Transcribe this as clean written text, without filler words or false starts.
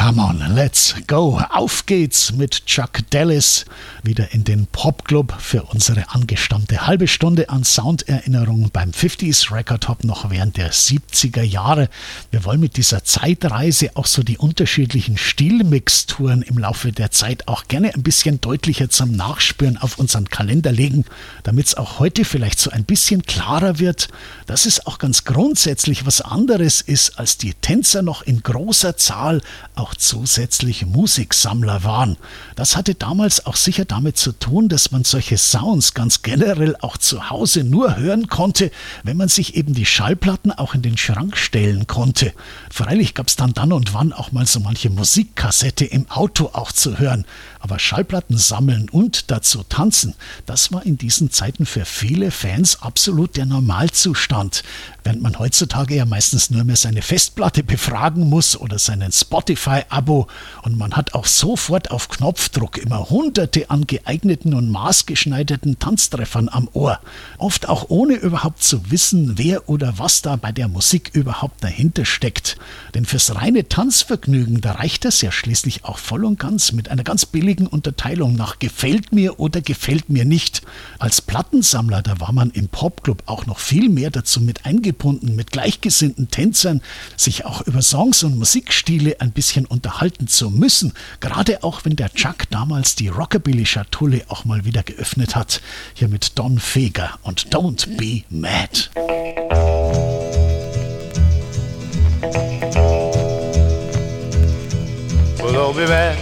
Come on, let's go. Auf geht's mit Chuck Dallas wieder in den Popclub für unsere angestammte halbe Stunde an Sounderinnerung beim 50s Record Hop noch während der 70er Jahre. Wir wollen mit dieser Zeitreise auch so die unterschiedlichen Stilmixturen im Laufe der Zeit auch gerne ein bisschen deutlicher zum Nachspüren auf unseren Kalender legen, damit es auch heute vielleicht so ein bisschen klarer wird, dass es auch ganz grundsätzlich was anderes ist, als die Tänzer noch in großer Zahl auch zusätzlich Musiksammler waren. Das hatte damals auch sicher damit zu tun, dass man solche Sounds ganz generell auch zu Hause nur hören konnte, wenn man sich eben die Schallplatten auch in den Schrank stellen konnte. Freilich gab es dann und wann auch mal so manche Musikkassette im Auto auch zu hören. Aber Schallplatten sammeln und dazu tanzen, das war in diesen Zeiten für viele Fans absolut der Normalzustand. Während man heutzutage ja meistens nur mehr seine Festplatte befragen muss oder seinen Spotify-Abo und man hat auch sofort auf Knopfdruck immer Hunderte an geeigneten und maßgeschneiderten Tanztreffern am Ohr. Oft auch ohne überhaupt zu wissen, wer oder was da bei der Musik überhaupt dahinter steckt. Denn fürs reine Tanzvergnügen, da reicht das ja schließlich auch voll und ganz mit einer ganz billigen Unterteilung nach gefällt mir oder gefällt mir nicht. Als Plattensammler, da war man im Popclub auch noch viel mehr dazu mit eingebunden, mit gleichgesinnten Tänzern sich auch über Songs und Musikstile ein bisschen unterhalten zu müssen. Gerade auch, wenn der Chuck damals die Rockabilly-Schatulle auch mal wieder geöffnet hat. Hier mit Don Fager und Don't Be Mad. Well, don't be mad.